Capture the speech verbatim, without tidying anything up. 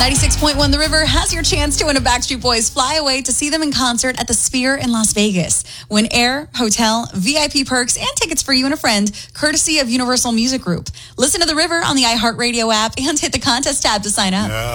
ninety-six point one The River has your chance to win a Backstreet Boys flyaway to see them in concert at the Sphere in Las Vegas. Win air, hotel, V I P perks, and tickets for you and a friend, courtesy of Universal Music Group. Listen to The River on the iHeartRadio app and hit the contest tab to sign up. Yeah.